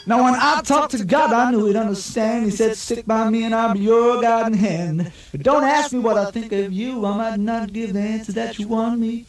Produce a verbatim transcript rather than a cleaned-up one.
Now when I talked to God, I knew he'd understand. He said, stick by me and I'll be your guiding hand. But don't ask me what I think of you. I might not give the answer that you want me